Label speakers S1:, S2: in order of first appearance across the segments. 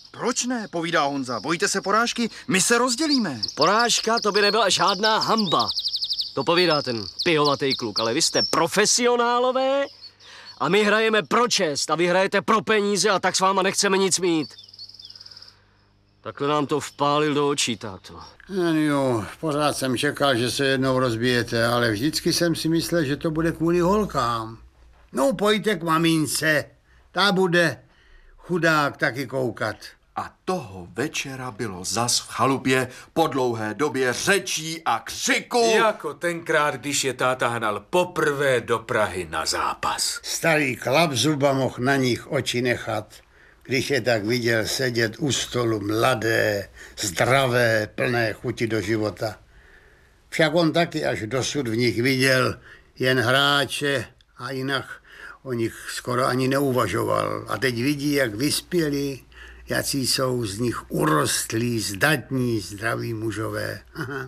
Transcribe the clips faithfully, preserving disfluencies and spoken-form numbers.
S1: Proč ne, povídá Honza. Bojíte se porážky? My se rozdělíme.
S2: Porážka, to by nebyla žádná hamba. To povídá ten pihovatý kluk, ale vy jste profesionálové a my hrajeme pro čest a vy hrajete pro peníze a tak s váma nechceme nic mít. Takhle nám to vpálil do očí, táto.
S3: Jo, pořád jsem čekal, že se jednou rozbijete, ale vždycky jsem si myslel, že to bude kvůli holkám. No, pojďte k mamince, ta bude chudák taky koukat.
S4: A toho večera bylo zas v chalupě po dlouhé době řečí a křiku.
S5: Jako tenkrát, když je táta hnal poprvé do Prahy na zápas.
S3: Starý Klapzuba mohl na nich oči nechat, když je tak viděl sedět u stolu mladé, zdravé, plné chuti do života. Však on taky až dosud v nich viděl jen hráče a jinak o nich skoro ani neuvažoval. A teď vidí, jak vyspěli, jací jsou z nich urostlí, zdatní, zdraví mužové. Aha.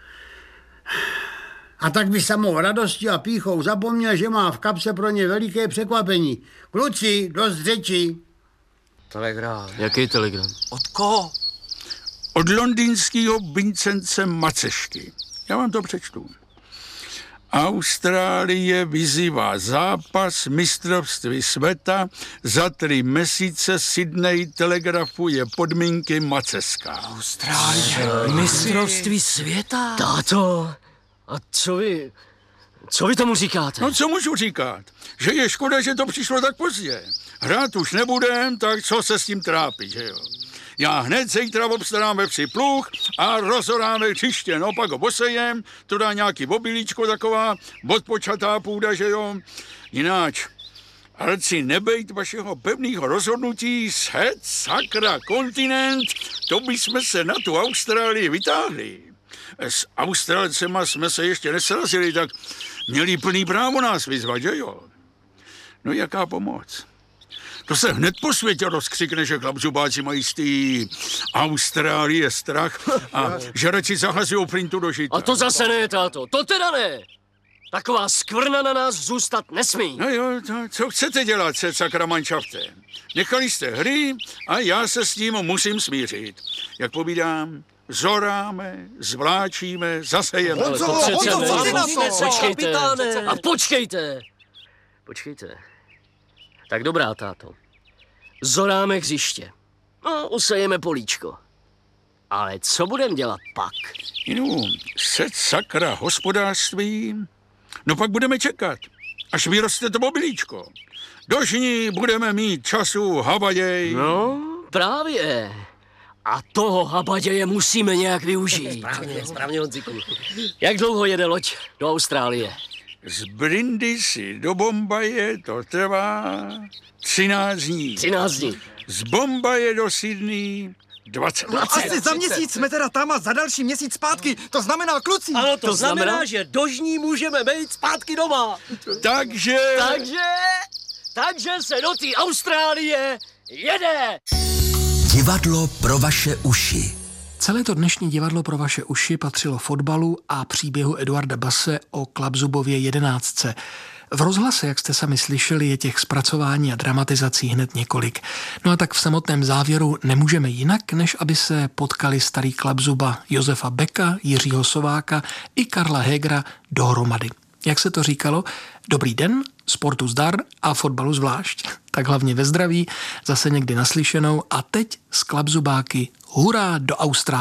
S3: A tak by samou radostí a pýchou zapomněl, že má v kapse pro ně veliké překvapení. Kluci, dost řečí.
S2: Telegram. Jaký telegram?
S4: Od koho?
S6: Od londýnského Vincence Macešky. Já vám to přečtu. Austrálie vyzývá zápas mistrovství světa. Za tři měsíce Sydney telegrafuje podmínky Maceska.
S2: Austrálie. Mistrovství světa? Táto, a co vy, co vy tomu říkáte?
S6: No co můžu říkat? Že je škoda, že to přišlo tak pozdě. Hrát už nebudem, tak co se s tím trápit, že jo? Já hned zítra obstarám ve vsi pluh a rozoráme hřiště, no pak ho posejem, to dá nějaký obilíčko taková, odpočatá půda, že jo? Jináč, Hrci, nebejt vašeho pevného rozhodnutí, set, sakra, kontinent, to bychom se na tu Austrálii vytáhli. S Australcema jsme se ještě nesrazili, tak měli plný právo nás vyzvat, že jo? No jaká pomoc? To se hned po světě rozkřikne, že Klapzubáci mají z té Austrálie strach a že radši zahazují flintu do žita.
S2: A to zase ne, táto, to teda ne. Taková skvrna na nás zůstat nesmí.
S6: No jo, to, co chcete dělat se sakra manšafte? Nechali jste hry a já se s tím musím smířit. Jak povídám, zoráme, zvláčíme, zasejeme.
S1: Honzo, Honzo, co ty na to?
S2: Počkejte, a počkejte. Počkejte. Tak dobrá, táto. Zoráme hřiště. No, usejeme políčko. Ale co budem dělat pak?
S6: Inu, set sakra hospodářství. No pak budeme čekat, až vyroste to mobilíčko. Do žní budeme mít času habaděj.
S2: No, právě. A toho habaděje musíme nějak využít. Správně, správně, Honziku. Jak dlouho jede loď do Austrálie?
S6: Z Brindisi do Bombaje to trvá třináct dní.
S2: třináct dní.
S6: Z Bombaje do Sydney dvacet.
S1: Asi za měsíc jsme teda tam a za další měsíc zpátky. To znamená, kluci.
S2: Ano, to, to znamená, znamená, že do žní můžeme být zpátky doma.
S6: Takže...
S2: Takže... Takže se do té Austrálie jede.
S7: Divadlo pro vaše uši.
S8: Celé to dnešní divadlo pro vaše uši patřilo fotbalu a příběhu Eduarda Basse o Klapzubově jedenáctce. V rozhlase, jak jste sami slyšeli, je těch zpracování a dramatizací hned několik. No a tak v samotném závěru nemůžeme jinak, než aby se potkali starý Klapzuba Josefa Beka, Jiřího Sováka i Karla Hegera dohromady. Jak se to říkalo? Dobrý den, sportu zdar a fotbalu zvlášť. Tak hlavně ve zdraví, zase někdy naslyšenou a teď s Klapzubáky hurá do Austrálie.